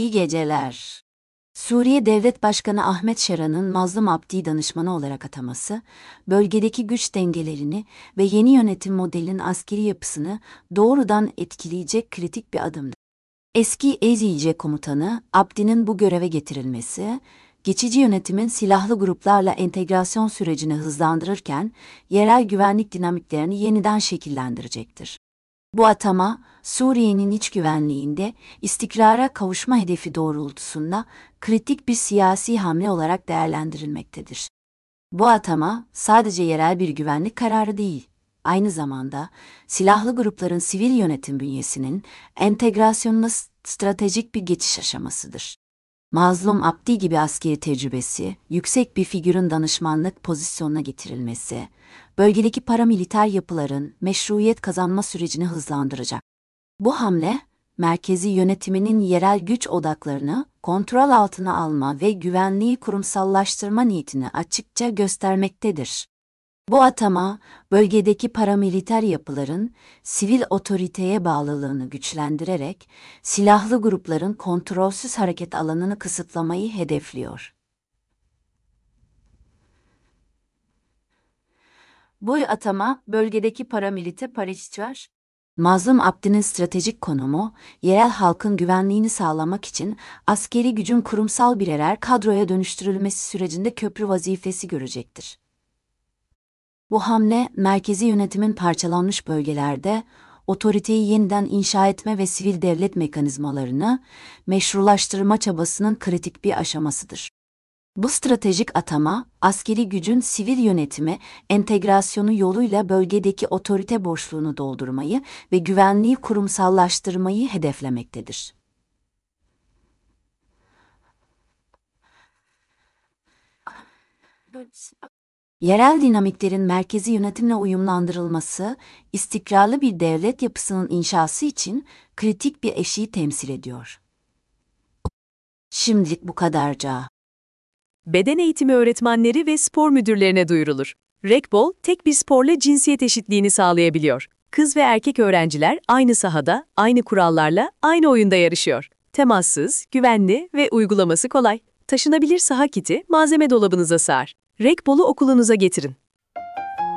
İyi geceler. Suriye Devlet Başkanı Ahmet Şara'nın Mazlum Abdi'yi danışmanı olarak ataması, bölgedeki güç dengelerini ve yeni yönetim modelinin askeri yapısını doğrudan etkileyecek kritik bir adımdı. Eski EZİC komutanı Abdi'nin bu göreve getirilmesi, geçici yönetimin silahlı gruplarla entegrasyon sürecini hızlandırırken, yerel güvenlik dinamiklerini yeniden şekillendirecektir. Bu atama, Suriye'nin iç güvenliğinde istikrara kavuşma hedefi doğrultusunda kritik bir siyasi hamle olarak değerlendirilmektedir. Bu atama sadece yerel bir güvenlik kararı değil, aynı zamanda silahlı grupların sivil yönetim bünyesinin entegrasyonuna stratejik bir geçiş aşamasıdır. Mazlum Abdi gibi askeri tecrübesi, yüksek bir figürün danışmanlık pozisyonuna getirilmesi, bölgedeki paramiliter yapıların meşruiyet kazanma sürecini hızlandıracak. Bu hamle, merkezi yönetiminin yerel güç odaklarını kontrol altına alma ve güvenliği kurumsallaştırma niyetini açıkça göstermektedir. Bu atama, bölgedeki paramiliter yapıların sivil otoriteye bağlılığını güçlendirerek, silahlı grupların kontrolsüz hareket alanını kısıtlamayı hedefliyor. Bu atama, bölgedeki paramiliter Mazlum Abdi'nin stratejik konumu, yerel halkın güvenliğini sağlamak için askeri gücün kurumsal birer kadroya dönüştürülmesi sürecinde köprü vazifesi görecektir. Bu hamle, merkezi yönetimin parçalanmış bölgelerde otoriteyi yeniden inşa etme ve sivil devlet mekanizmalarını meşrulaştırma çabasının kritik bir aşamasıdır. Bu stratejik atama, askeri gücün sivil yönetime entegrasyonu yoluyla bölgedeki otorite boşluğunu doldurmayı ve güvenliği kurumsallaştırmayı hedeflemektedir. Yerel dinamiklerin merkezi yönetimle uyumlandırılması, istikrarlı bir devlet yapısının inşası için kritik bir eşiği temsil ediyor. Şimdilik bu kadarca. Beden eğitimi öğretmenleri ve spor müdürlerine duyurulur. Rekbol, tek bir sporla cinsiyet eşitliğini sağlayabiliyor. Kız ve erkek öğrenciler aynı sahada, aynı kurallarla, aynı oyunda yarışıyor. Temassız, güvenli ve uygulaması kolay. Taşınabilir saha kiti malzeme dolabınıza sığar. Rekbol'u okulunuza getirin.